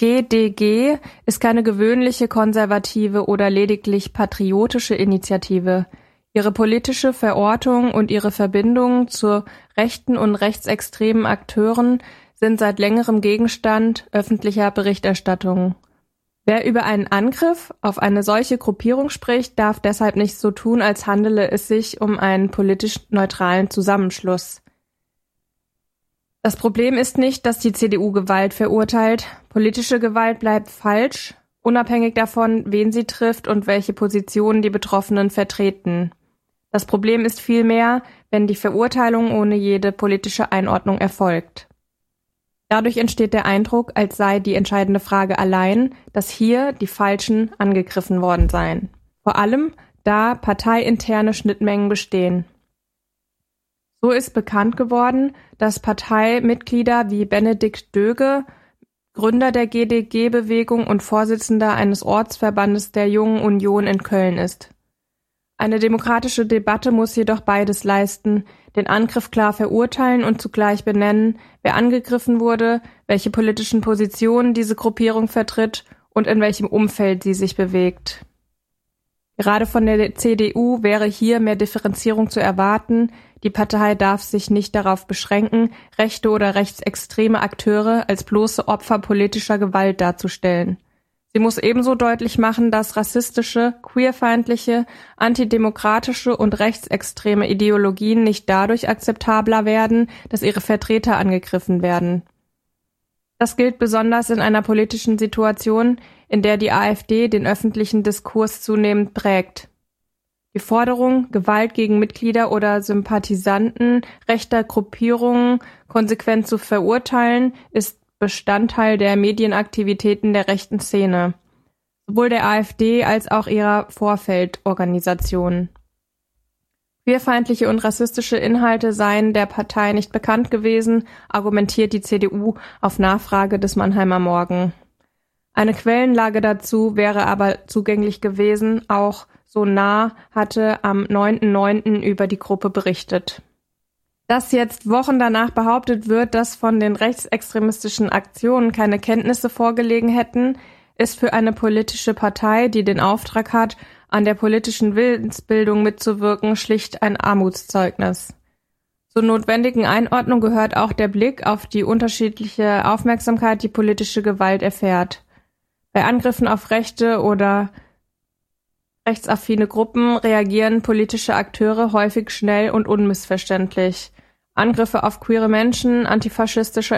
GDG ist keine gewöhnliche konservative oder lediglich patriotische Initiative. Ihre politische Verortung und ihre Verbindung zu rechten und rechtsextremen Akteuren sind seit längerem Gegenstand öffentlicher Berichterstattung. Wer über einen Angriff auf eine solche Gruppierung spricht, darf deshalb nicht so tun, als handele es sich um einen politisch neutralen Zusammenschluss. Das Problem ist nicht, dass die CDU Gewalt verurteilt. Politische Gewalt bleibt falsch, unabhängig davon, wen sie trifft und welche Positionen die Betroffenen vertreten. Das Problem ist vielmehr, wenn die Verurteilung ohne jede politische Einordnung erfolgt. Dadurch entsteht der Eindruck, als sei die entscheidende Frage allein, dass hier die Falschen angegriffen worden seien. Vor allem, da parteiinterne Schnittmengen bestehen. So ist bekannt geworden, dass Parteimitglieder wie Benedikt Döge, Gründer der GDG-Bewegung und Vorsitzender eines Ortsverbandes der Jungen Union in Köln ist. Eine demokratische Debatte muss jedoch beides leisten, den Angriff klar verurteilen und zugleich benennen, wer angegriffen wurde, welche politischen Positionen diese Gruppierung vertritt und in welchem Umfeld sie sich bewegt. Gerade von der CDU wäre hier mehr Differenzierung zu erwarten. Die Partei darf sich nicht darauf beschränken, rechte oder rechtsextreme Akteure als bloße Opfer politischer Gewalt darzustellen. Sie muss ebenso deutlich machen, dass rassistische, queerfeindliche, antidemokratische und rechtsextreme Ideologien nicht dadurch akzeptabler werden, dass ihre Vertreter angegriffen werden. Das gilt besonders in einer politischen Situation, in der die AfD den öffentlichen Diskurs zunehmend prägt. Die Forderung, Gewalt gegen Mitglieder oder Sympathisanten rechter Gruppierungen konsequent zu verurteilen, ist Bestandteil der Medienaktivitäten der rechten Szene, sowohl der AfD als auch ihrer Vorfeldorganisationen. Queerfeindliche und rassistische Inhalte seien der Partei nicht bekannt gewesen, argumentiert die CDU auf Nachfrage des Mannheimer Morgen. Eine Quellenlage dazu wäre aber zugänglich gewesen, auch So Nah hatte am 9.9. über die Gruppe berichtet. Dass jetzt Wochen danach behauptet wird, dass von den rechtsextremistischen Aktionen keine Kenntnisse vorgelegen hätten, ist für eine politische Partei, die den Auftrag hat, an der politischen Willensbildung mitzuwirken, schlicht ein Armutszeugnis. Zur notwendigen Einordnung gehört auch der Blick auf die unterschiedliche Aufmerksamkeit, die politische Gewalt erfährt. Bei Angriffen auf rechte oder rechtsaffine Gruppen reagieren politische Akteure häufig schnell und unmissverständlich. Angriffe auf queere Menschen, antifaschistische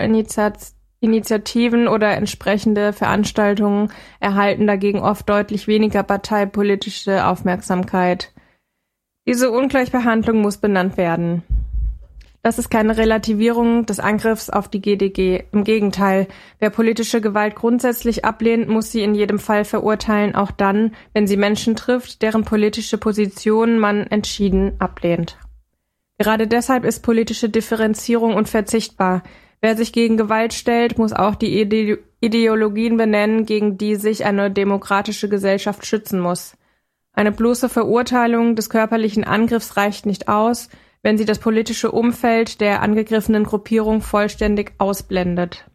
Initiativen oder entsprechende Veranstaltungen erhalten dagegen oft deutlich weniger parteipolitische Aufmerksamkeit. Diese Ungleichbehandlung muss benannt werden. Das ist keine Relativierung des Angriffs auf die GDG. Im Gegenteil, wer politische Gewalt grundsätzlich ablehnt, muss sie in jedem Fall verurteilen, auch dann, wenn sie Menschen trifft, deren politische Position man entschieden ablehnt. Gerade deshalb ist politische Differenzierung unverzichtbar. Wer sich gegen Gewalt stellt, muss auch die Ideologien benennen, gegen die sich eine demokratische Gesellschaft schützen muss. Eine bloße Verurteilung des körperlichen Angriffs reicht nicht aus, wenn sie das politische Umfeld der angegriffenen Gruppierung vollständig ausblendet.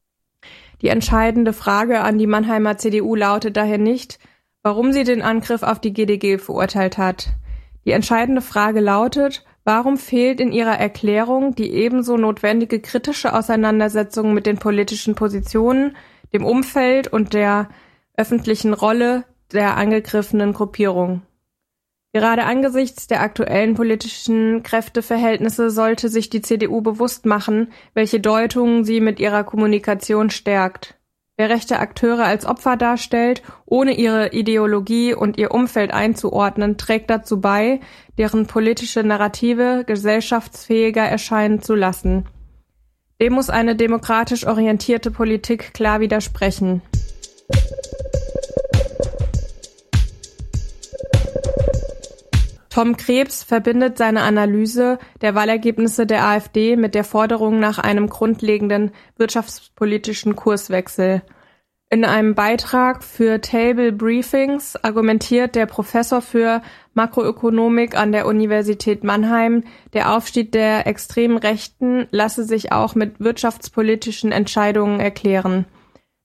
Die entscheidende Frage an die Mannheimer CDU lautet daher nicht, warum sie den Angriff auf die GDG verurteilt hat. Die entscheidende Frage lautet, warum fehlt in ihrer Erklärung die ebenso notwendige kritische Auseinandersetzung mit den politischen Positionen, dem Umfeld und der öffentlichen Rolle der angegriffenen Gruppierung? Gerade angesichts der aktuellen politischen Kräfteverhältnisse sollte sich die CDU bewusst machen, welche Deutungen sie mit ihrer Kommunikation stärkt. Wer rechte Akteure als Opfer darstellt, ohne ihre Ideologie und ihr Umfeld einzuordnen, trägt dazu bei, deren politische Narrative gesellschaftsfähiger erscheinen zu lassen. Dem muss eine demokratisch orientierte Politik klar widersprechen. Tom Krebs verbindet seine Analyse der Wahlergebnisse der AfD mit der Forderung nach einem grundlegenden wirtschaftspolitischen Kurswechsel. In einem Beitrag für Table Briefings argumentiert der Professor für Makroökonomik an der Universität Mannheim, der Aufstieg der extremen Rechten lasse sich auch mit wirtschaftspolitischen Entscheidungen erklären.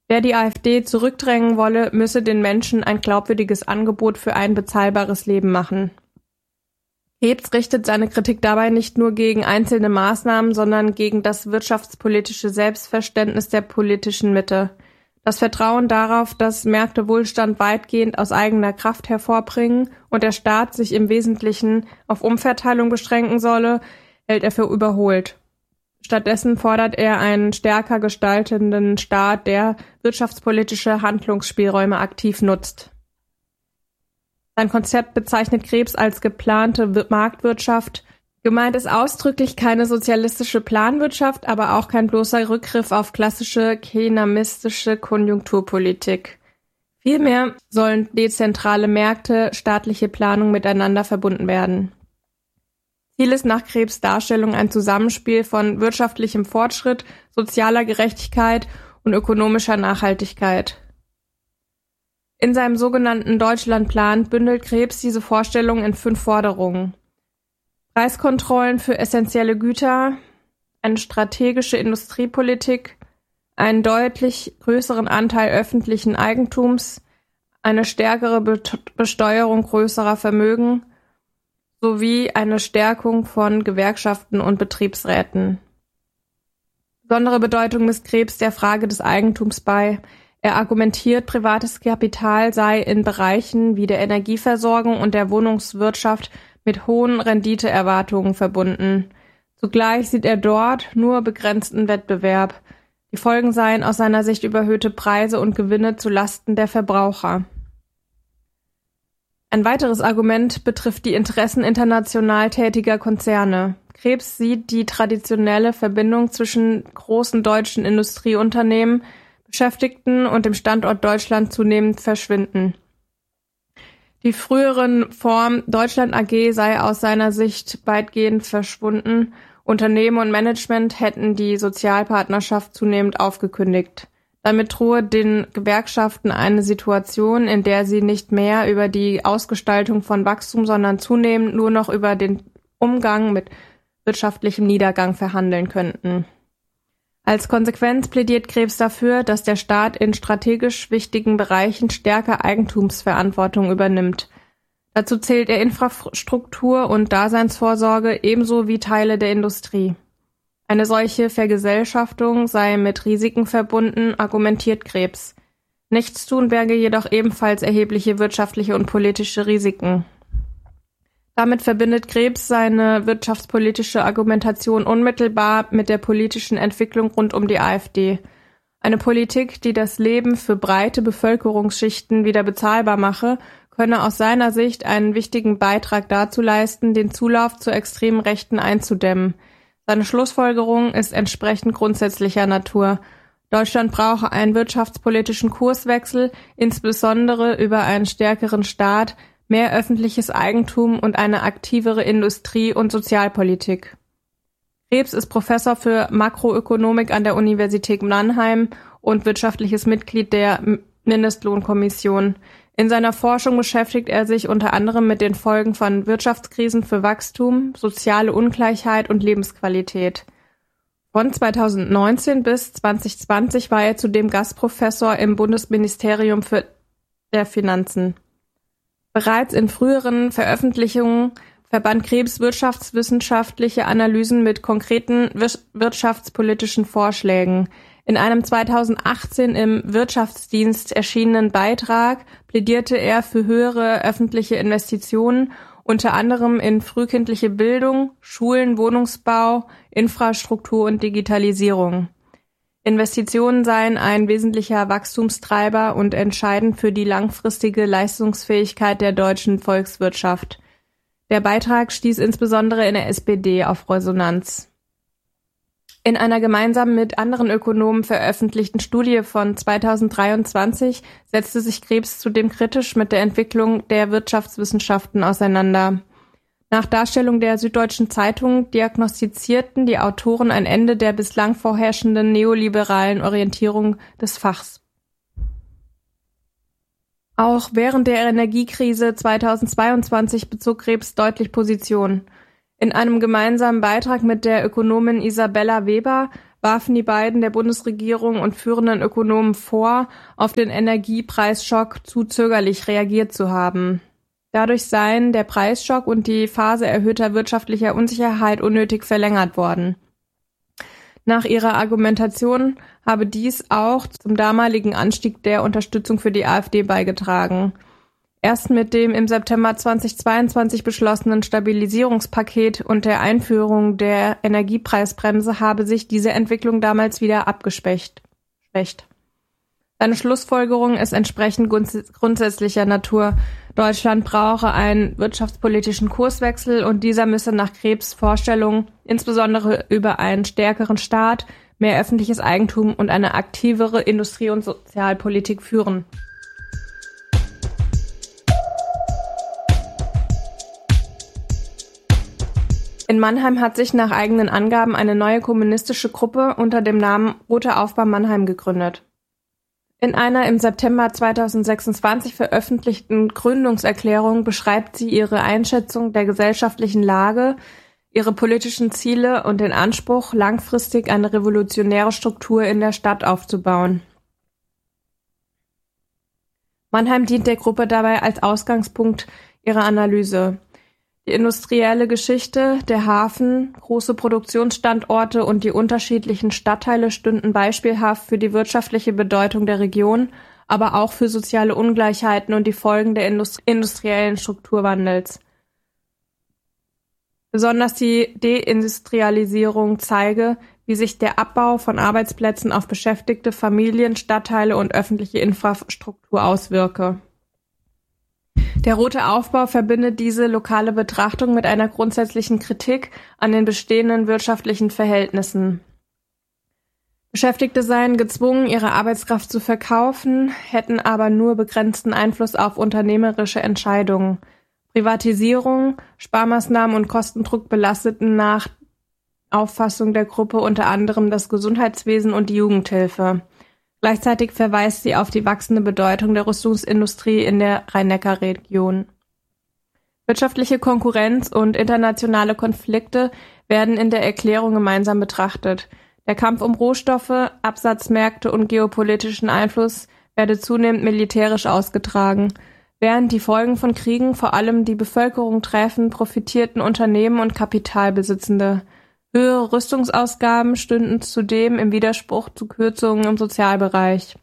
Wer die AfD zurückdrängen wolle, müsse den Menschen ein glaubwürdiges Angebot für ein bezahlbares Leben machen. Krebs richtet seine Kritik dabei nicht nur gegen einzelne Maßnahmen, sondern gegen das wirtschaftspolitische Selbstverständnis der politischen Mitte. Das Vertrauen darauf, dass Märkte Wohlstand weitgehend aus eigener Kraft hervorbringen und der Staat sich im Wesentlichen auf Umverteilung beschränken solle, hält er für überholt. Stattdessen fordert er einen stärker gestaltenden Staat, der wirtschaftspolitische Handlungsspielräume aktiv nutzt. Sein Konzept bezeichnet Krebs als geplante Marktwirtschaft. Gemeint ist ausdrücklich keine sozialistische Planwirtschaft, aber auch kein bloßer Rückgriff auf klassische keynesianistische Konjunkturpolitik. Vielmehr sollen dezentrale Märkte, staatliche Planung miteinander verbunden werden. Ziel ist nach Krebs' Darstellung ein Zusammenspiel von wirtschaftlichem Fortschritt, sozialer Gerechtigkeit und ökonomischer Nachhaltigkeit. In seinem sogenannten Deutschlandplan bündelt Krebs diese Vorstellung in 5 Forderungen: Preiskontrollen für essentielle Güter, eine strategische Industriepolitik, einen deutlich größeren Anteil öffentlichen Eigentums, eine stärkere Besteuerung größerer Vermögen sowie eine Stärkung von Gewerkschaften und Betriebsräten. Besondere Bedeutung misst Krebs der Frage des Eigentums bei. Er argumentiert, privates Kapital sei in Bereichen wie der Energieversorgung und der Wohnungswirtschaft mit hohen Renditeerwartungen verbunden. Zugleich sieht er dort nur begrenzten Wettbewerb. Die Folgen seien aus seiner Sicht überhöhte Preise und Gewinne zu Lasten der Verbraucher. Ein weiteres Argument betrifft die Interessen international tätiger Konzerne. Krebs sieht die traditionelle Verbindung zwischen großen deutschen Industrieunternehmen, Beschäftigten und dem Standort Deutschland zunehmend verschwinden. Die früheren Form Deutschland AG sei aus seiner Sicht weitgehend verschwunden. Unternehmen und Management hätten die Sozialpartnerschaft zunehmend aufgekündigt. Damit drohe den Gewerkschaften eine Situation, in der sie nicht mehr über die Ausgestaltung von Wachstum, sondern zunehmend nur noch über den Umgang mit wirtschaftlichem Niedergang verhandeln könnten. Als Konsequenz plädiert Krebs dafür, dass der Staat in strategisch wichtigen Bereichen stärker Eigentumsverantwortung übernimmt. Dazu zählt er Infrastruktur und Daseinsvorsorge ebenso wie Teile der Industrie. Eine solche Vergesellschaftung sei mit Risiken verbunden, argumentiert Krebs. Nichtstun berge jedoch ebenfalls erhebliche wirtschaftliche und politische Risiken. Damit verbindet Krebs seine wirtschaftspolitische Argumentation unmittelbar mit der politischen Entwicklung rund um die AfD. Eine Politik, die das Leben für breite Bevölkerungsschichten wieder bezahlbar mache, könne aus seiner Sicht einen wichtigen Beitrag dazu leisten, den Zulauf zur extremen Rechten einzudämmen. Seine Schlussfolgerung ist entsprechend grundsätzlicher Natur. Deutschland brauche einen wirtschaftspolitischen Kurswechsel, insbesondere über einen stärkeren Staat, mehr öffentliches Eigentum und eine aktivere Industrie- und Sozialpolitik. Krebs ist Professor für Makroökonomik an der Universität Mannheim und wirtschaftliches Mitglied der Mindestlohnkommission. In seiner Forschung beschäftigt er sich unter anderem mit den Folgen von Wirtschaftskrisen für Wachstum, soziale Ungleichheit und Lebensqualität. Von 2019 bis 2020 war er zudem Gastprofessor im Bundesministerium der Finanzen. Bereits in früheren Veröffentlichungen verband Krebs wirtschaftswissenschaftliche Analysen mit konkreten wirtschaftspolitischen Vorschlägen. In einem 2018 im Wirtschaftsdienst erschienenen Beitrag plädierte er für höhere öffentliche Investitionen, unter anderem in frühkindliche Bildung, Schulen, Wohnungsbau, Infrastruktur und Digitalisierung. Investitionen seien ein wesentlicher Wachstumstreiber und entscheidend für die langfristige Leistungsfähigkeit der deutschen Volkswirtschaft. Der Beitrag stieß insbesondere in der SPD auf Resonanz. In einer gemeinsam mit anderen Ökonomen veröffentlichten Studie von 2023 setzte sich Krebs zudem kritisch mit der Entwicklung der Wirtschaftswissenschaften auseinander. Nach Darstellung der Süddeutschen Zeitung diagnostizierten die Autoren ein Ende der bislang vorherrschenden neoliberalen Orientierung des Fachs. Auch während der Energiekrise 2022 bezog Krebs deutlich Position. In einem gemeinsamen Beitrag mit der Ökonomin Isabella Weber warfen die beiden der Bundesregierung und führenden Ökonomen vor, auf den Energiepreisschock zu zögerlich reagiert zu haben. Dadurch seien der Preisschock und die Phase erhöhter wirtschaftlicher Unsicherheit unnötig verlängert worden. Nach ihrer Argumentation habe dies auch zum damaligen Anstieg der Unterstützung für die AfD beigetragen. Erst mit dem im September 2022 beschlossenen Stabilisierungspaket und der Einführung der Energiepreisbremse habe sich diese Entwicklung damals wieder abgeschwächt. Seine Schlussfolgerung ist entsprechend grundsätzlicher Natur. Deutschland brauche einen wirtschaftspolitischen Kurswechsel und dieser müsse nach Krebs' Vorstellungen insbesondere über einen stärkeren Staat, mehr öffentliches Eigentum und eine aktivere Industrie- und Sozialpolitik führen. In Mannheim hat sich nach eigenen Angaben eine neue kommunistische Gruppe unter dem Namen Roter Aufbau Mannheim gegründet. In einer im September 2026 veröffentlichten Gründungserklärung beschreibt sie ihre Einschätzung der gesellschaftlichen Lage, ihre politischen Ziele und den Anspruch, langfristig eine revolutionäre Struktur in der Stadt aufzubauen. Mannheim dient der Gruppe dabei als Ausgangspunkt ihrer Analyse. Die industrielle Geschichte, der Hafen, große Produktionsstandorte und die unterschiedlichen Stadtteile stünden beispielhaft für die wirtschaftliche Bedeutung der Region, aber auch für soziale Ungleichheiten und die Folgen der industriellen Strukturwandels. Besonders die Deindustrialisierung zeige, wie sich der Abbau von Arbeitsplätzen auf Beschäftigte, Familien, Stadtteile und öffentliche Infrastruktur auswirke. Der Rote Aufbau verbindet diese lokale Betrachtung mit einer grundsätzlichen Kritik an den bestehenden wirtschaftlichen Verhältnissen. Beschäftigte seien gezwungen, ihre Arbeitskraft zu verkaufen, hätten aber nur begrenzten Einfluss auf unternehmerische Entscheidungen. Privatisierung, Sparmaßnahmen und Kostendruck belasteten nach Auffassung der Gruppe unter anderem das Gesundheitswesen und die Jugendhilfe. Gleichzeitig verweist sie auf die wachsende Bedeutung der Rüstungsindustrie in der Rhein-Neckar-Region. Wirtschaftliche Konkurrenz und internationale Konflikte werden in der Erklärung gemeinsam betrachtet. Der Kampf um Rohstoffe, Absatzmärkte und geopolitischen Einfluss werde zunehmend militärisch ausgetragen. Während die Folgen von Kriegen vor allem die Bevölkerung treffen, profitierten Unternehmen und Kapitalbesitzende. Höhere Rüstungsausgaben stünden zudem im Widerspruch zu Kürzungen im Sozialbereich.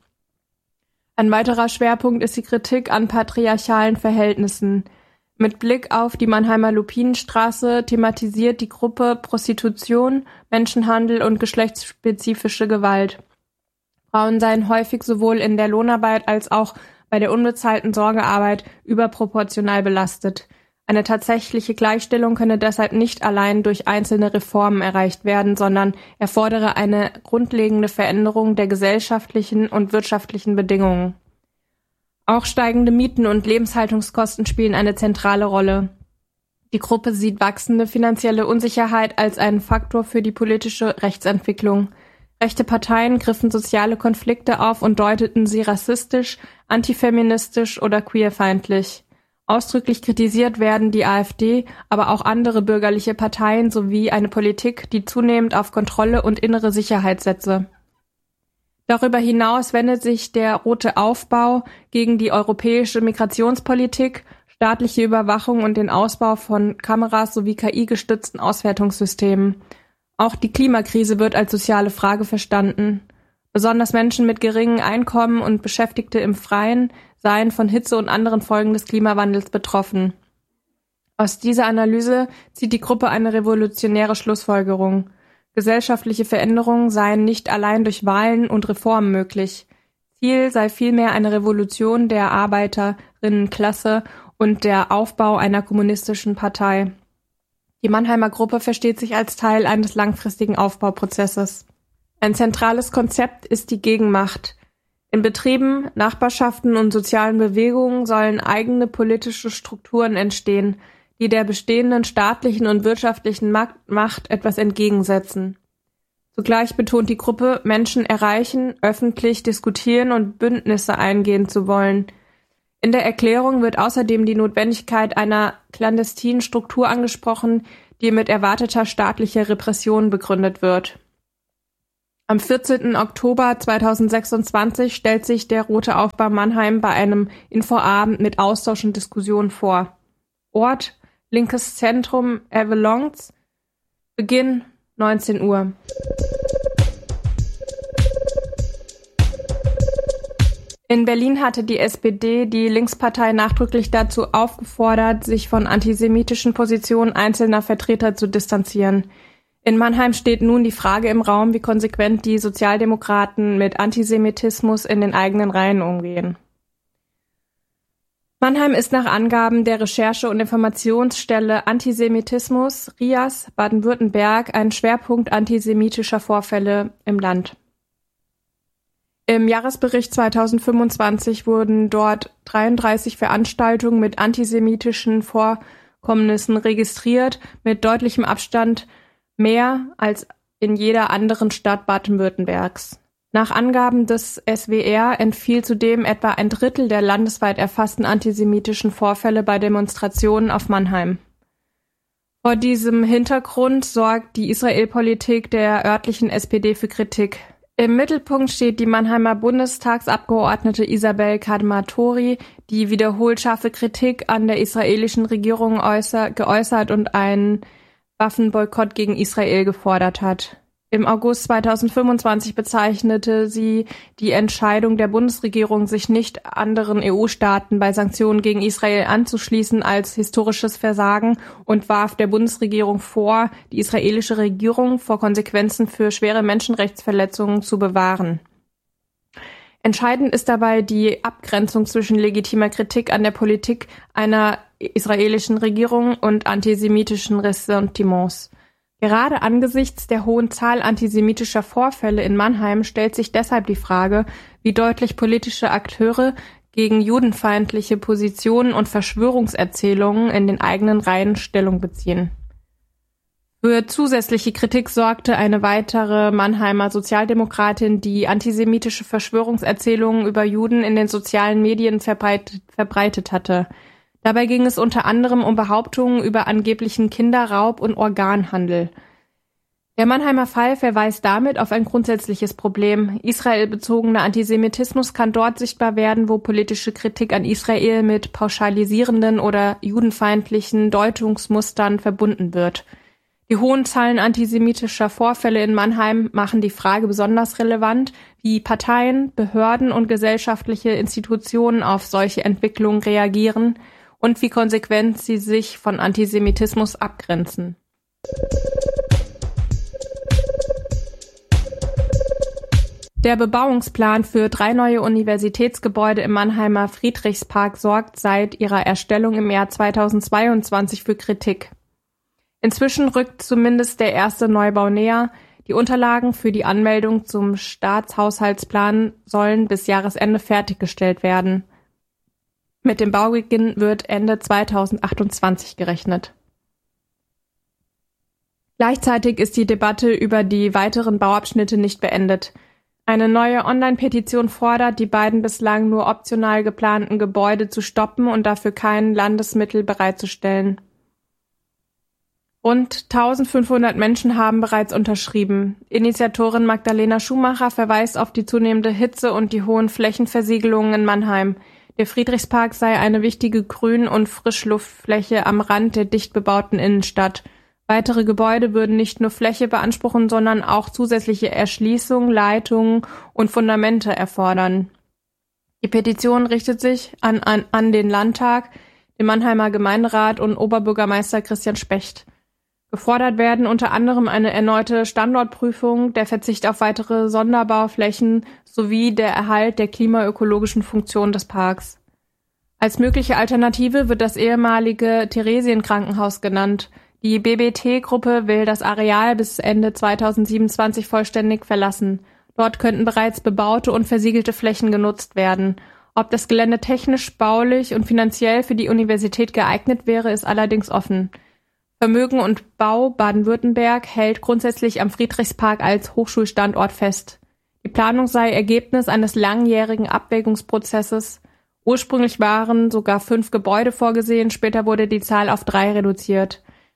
Ein weiterer Schwerpunkt ist die Kritik an patriarchalen Verhältnissen. Mit Blick auf die Mannheimer Lupinenstraße thematisiert die Gruppe Prostitution, Menschenhandel und geschlechtsspezifische Gewalt. Frauen seien häufig sowohl in der Lohnarbeit als auch bei der unbezahlten Sorgearbeit überproportional belastet. Eine tatsächliche Gleichstellung könne deshalb nicht allein durch einzelne Reformen erreicht werden, sondern erfordere eine grundlegende Veränderung der gesellschaftlichen und wirtschaftlichen Bedingungen. Auch steigende Mieten und Lebenshaltungskosten spielen eine zentrale Rolle. Die Gruppe sieht wachsende finanzielle Unsicherheit als einen Faktor für die politische Rechtsentwicklung. Rechte Parteien griffen soziale Konflikte auf und deuteten sie rassistisch, antifeministisch oder queerfeindlich. Ausdrücklich kritisiert werden die AfD, aber auch andere bürgerliche Parteien sowie eine Politik, die zunehmend auf Kontrolle und innere Sicherheit setze. Darüber hinaus wendet sich der Rote Aufbau gegen die europäische Migrationspolitik, staatliche Überwachung und den Ausbau von Kameras sowie KI-gestützten Auswertungssystemen. Auch die Klimakrise wird als soziale Frage verstanden. Besonders Menschen mit geringem Einkommen und Beschäftigte im Freien seien von Hitze und anderen Folgen des Klimawandels betroffen. Aus dieser Analyse zieht die Gruppe eine revolutionäre Schlussfolgerung. Gesellschaftliche Veränderungen seien nicht allein durch Wahlen und Reformen möglich. Ziel sei vielmehr eine Revolution der Arbeiterinnenklasse und der Aufbau einer kommunistischen Partei. Die Mannheimer Gruppe versteht sich als Teil eines langfristigen Aufbauprozesses. Ein zentrales Konzept ist die Gegenmacht. In Betrieben, Nachbarschaften und sozialen Bewegungen sollen eigene politische Strukturen entstehen, die der bestehenden staatlichen und wirtschaftlichen Macht etwas entgegensetzen. Zugleich betont die Gruppe, Menschen erreichen, öffentlich diskutieren und Bündnisse eingehen zu wollen. In der Erklärung wird außerdem die Notwendigkeit einer clandestinen Struktur angesprochen, die mit erwarteter staatlicher Repression begründet wird. Am 14. Oktober 2026 stellt sich der Rote Aufbau Mannheim bei einem Infoabend mit Austausch und Diskussion vor. Ort: Linkes Zentrum Avalons. Beginn 19 Uhr. In Berlin hatte die SPD die Linkspartei nachdrücklich dazu aufgefordert, sich von antisemitischen Positionen einzelner Vertreter zu distanzieren. In Mannheim steht nun die Frage im Raum, wie konsequent die Sozialdemokraten mit Antisemitismus in den eigenen Reihen umgehen. Mannheim ist nach Angaben der Recherche- und Informationsstelle Antisemitismus RIAS Baden-Württemberg ein Schwerpunkt antisemitischer Vorfälle im Land. Im Jahresbericht 2025 wurden dort 33 Veranstaltungen mit antisemitischen Vorkommnissen registriert, mit deutlichem Abstand mehr als in jeder anderen Stadt Baden-Württembergs. Nach Angaben des SWR entfiel zudem etwa ein Drittel der landesweit erfassten antisemitischen Vorfälle bei Demonstrationen auf Mannheim. Vor diesem Hintergrund sorgt die Israel-Politik der örtlichen SPD für Kritik. Im Mittelpunkt steht die Mannheimer Bundestagsabgeordnete Isabel Kadmatori, die wiederholt scharfe Kritik an der israelischen Regierung geäußert und einen Waffenboykott gegen Israel gefordert hat. Im August 2025 bezeichnete sie die Entscheidung der Bundesregierung, sich nicht anderen EU-Staaten bei Sanktionen gegen Israel anzuschließen, als historisches Versagen und warf der Bundesregierung vor, die israelische Regierung vor Konsequenzen für schwere Menschenrechtsverletzungen zu bewahren. Entscheidend ist dabei die Abgrenzung zwischen legitimer Kritik an der Politik einer israelischen Regierung und antisemitischen Ressentiments. Gerade angesichts der hohen Zahl antisemitischer Vorfälle in Mannheim stellt sich deshalb die Frage, wie deutlich politische Akteure gegen judenfeindliche Positionen und Verschwörungserzählungen in den eigenen Reihen Stellung beziehen. Für zusätzliche Kritik sorgte eine weitere Mannheimer Sozialdemokratin, die antisemitische Verschwörungserzählungen über Juden in den sozialen Medien verbreitet hatte. Dabei ging es unter anderem um Behauptungen über angeblichen Kinderraub und Organhandel. Der Mannheimer Fall verweist damit auf ein grundsätzliches Problem. Israelbezogener Antisemitismus kann dort sichtbar werden, wo politische Kritik an Israel mit pauschalisierenden oder judenfeindlichen Deutungsmustern verbunden wird. Die hohen Zahlen antisemitischer Vorfälle in Mannheim machen die Frage besonders relevant, wie Parteien, Behörden und gesellschaftliche Institutionen auf solche Entwicklungen reagieren und wie konsequent sie sich von Antisemitismus abgrenzen. Der Bebauungsplan für 3 neue Universitätsgebäude im Mannheimer Friedrichspark sorgt seit ihrer Erstellung im Jahr 2022 für Kritik. Inzwischen rückt zumindest der erste Neubau näher. Die Unterlagen für die Anmeldung zum Staatshaushaltsplan sollen bis Jahresende fertiggestellt werden. Mit dem Baubeginn wird Ende 2028 gerechnet. Gleichzeitig ist die Debatte über die weiteren Bauabschnitte nicht beendet. Eine neue Online-Petition fordert, die beiden bislang nur optional geplanten Gebäude zu stoppen und dafür kein Landesmittel bereitzustellen. Rund 1500 Menschen haben bereits unterschrieben. Initiatorin Magdalena Schumacher verweist auf die zunehmende Hitze und die hohen Flächenversiegelungen in Mannheim. Der Friedrichspark sei eine wichtige Grün- und Frischluftfläche am Rand der dicht bebauten Innenstadt. Weitere Gebäude würden nicht nur Fläche beanspruchen, sondern auch zusätzliche Erschließung, Leitungen und Fundamente erfordern. Die Petition richtet sich an den Landtag, den Mannheimer Gemeinderat und Oberbürgermeister Christian Specht. Gefordert werden unter anderem eine erneute Standortprüfung, der Verzicht auf weitere Sonderbauflächen sowie der Erhalt der klimaökologischen Funktion des Parks. Als mögliche Alternative wird das ehemalige Theresienkrankenhaus genannt. Die BBT-Gruppe will das Areal bis Ende 2027 vollständig verlassen. Dort könnten bereits bebaute und versiegelte Flächen genutzt werden. Ob das Gelände technisch, baulich und finanziell für die Universität geeignet wäre, ist allerdings offen. Vermögen und Bau Baden-Württemberg hält grundsätzlich am Friedrichspark als Hochschulstandort fest. Die Planung sei Ergebnis eines langjährigen Abwägungsprozesses. Ursprünglich waren sogar 5 Gebäude vorgesehen, später wurde die Zahl auf 3 reduziert.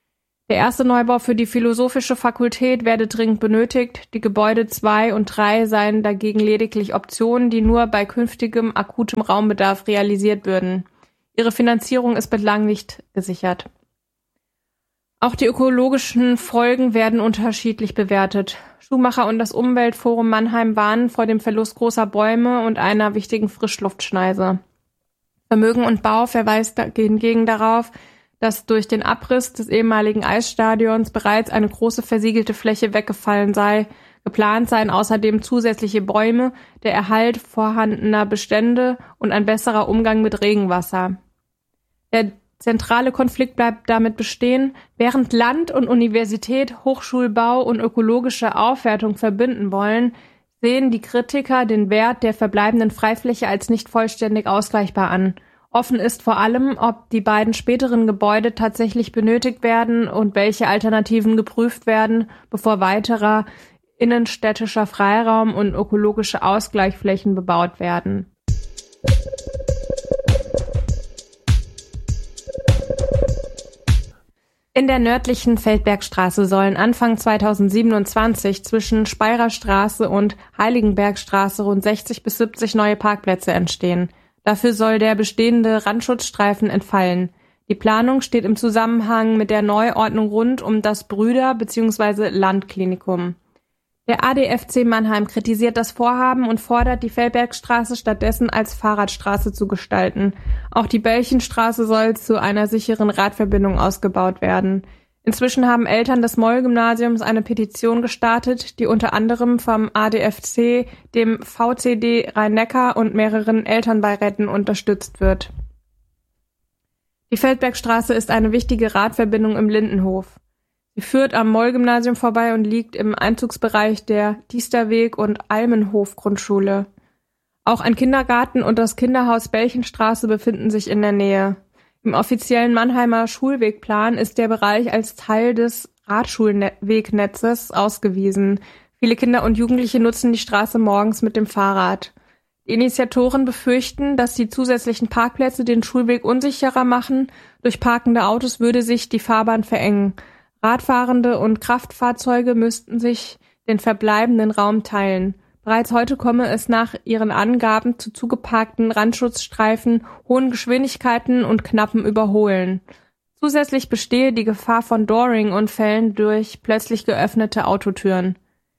Der erste Neubau für die Philosophische Fakultät werde dringend benötigt, die Gebäude 2 und 3 seien dagegen lediglich Optionen, die nur bei künftigem akutem Raumbedarf realisiert würden. Ihre Finanzierung ist bislang nicht gesichert. Auch die ökologischen Folgen werden unterschiedlich bewertet. Schumacher und das Umweltforum Mannheim warnen vor dem Verlust großer Bäume und einer wichtigen Frischluftschneise. Vermögen und Bau verweist hingegen darauf, dass durch den Abriss des ehemaligen Eisstadions bereits eine große versiegelte Fläche weggefallen sei. Geplant seien außerdem zusätzliche Bäume, der Erhalt vorhandener Bestände und ein besserer Umgang mit Regenwasser. Der zentrale Konflikt bleibt damit bestehen, während Land und Universität Hochschulbau und ökologische Aufwertung verbinden wollen, sehen die Kritiker den Wert der verbleibenden Freifläche als nicht vollständig ausgleichbar an. Offen ist vor allem, ob die beiden späteren Gebäude tatsächlich benötigt werden und welche Alternativen geprüft werden, bevor weiterer innenstädtischer Freiraum und ökologische Ausgleichsflächen bebaut werden. In der nördlichen Feldbergstraße sollen Anfang 2027 zwischen Speyerer Straße und Heiligenbergstraße rund 60 bis 70 neue Parkplätze entstehen. Dafür soll der bestehende Randschutzstreifen entfallen. Die Planung steht im Zusammenhang mit der Neuordnung rund um das Brüder- bzw. Landklinikum. Der ADFC Mannheim kritisiert das Vorhaben und fordert, die Feldbergstraße stattdessen als Fahrradstraße zu gestalten. Auch die Belchenstraße soll zu einer sicheren Radverbindung ausgebaut werden. Inzwischen haben Eltern des Moll-Gymnasiums eine Petition gestartet, die unter anderem vom ADFC, dem VCD Rhein-Neckar und mehreren Elternbeiräten unterstützt wird. Die Feldbergstraße ist eine wichtige Radverbindung im Lindenhof. Sie führt am Moll-Gymnasium vorbei und liegt im Einzugsbereich der Diesterweg- und Almenhof-Grundschule. Auch ein Kindergarten und das Kinderhaus Belchenstraße befinden sich in der Nähe. Im offiziellen Mannheimer Schulwegplan ist der Bereich als Teil des Radschulwegnetzes ausgewiesen. Viele Kinder und Jugendliche nutzen die Straße morgens mit dem Fahrrad. Die Initiatoren befürchten, dass die zusätzlichen Parkplätze den Schulweg unsicherer machen. Durch parkende Autos würde sich die Fahrbahn verengen. Radfahrende und Kraftfahrzeuge müssten sich den verbleibenden Raum teilen. Bereits heute komme es nach ihren Angaben zu zugeparkten Randschutzstreifen, hohen Geschwindigkeiten und knappen Überholen. Zusätzlich bestehe die Gefahr von Dooring-Unfällen durch plötzlich geöffnete Autotüren.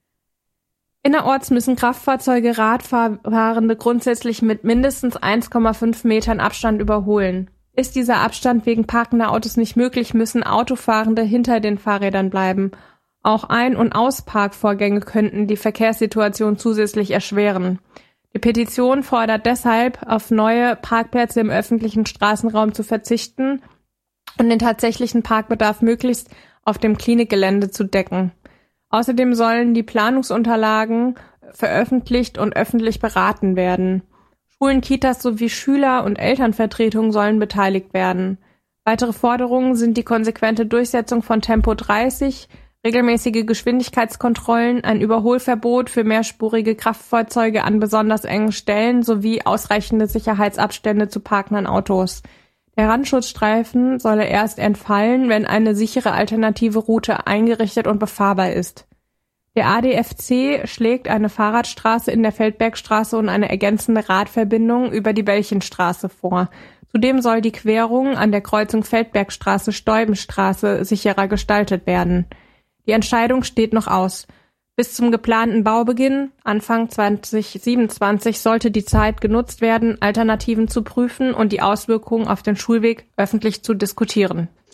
Innerorts müssen Kraftfahrzeuge Radfahrende grundsätzlich mit mindestens 1,5 Metern Abstand überholen. Ist dieser Abstand wegen parkender Autos nicht möglich, müssen Autofahrende hinter den Fahrrädern bleiben. Auch Ein- und Ausparkvorgänge könnten die Verkehrssituation zusätzlich erschweren. Die Petition fordert deshalb, auf neue Parkplätze im öffentlichen Straßenraum zu verzichten und den tatsächlichen Parkbedarf möglichst auf dem Klinikgelände zu decken. Außerdem sollen die Planungsunterlagen veröffentlicht und öffentlich beraten werden. Schulen, Kitas sowie Schüler- und Elternvertretungen sollen beteiligt werden. Weitere Forderungen sind die konsequente Durchsetzung von Tempo 30, regelmäßige Geschwindigkeitskontrollen, ein Überholverbot für mehrspurige Kraftfahrzeuge an besonders engen Stellen sowie ausreichende Sicherheitsabstände zu parkenden Autos. Der Randschutzstreifen solle erst entfallen, wenn eine sichere alternative Route eingerichtet und befahrbar ist. Der ADFC schlägt eine Fahrradstraße in der Feldbergstraße und eine ergänzende Radverbindung über die Belchenstraße vor. Zudem soll die Querung an der Kreuzung Feldbergstraße-Steubenstraße sicherer gestaltet werden. Die Entscheidung steht noch aus. Bis zum geplanten Baubeginn, Anfang 2027, sollte die Zeit genutzt werden, Alternativen zu prüfen und die Auswirkungen auf den Schulweg öffentlich zu diskutieren.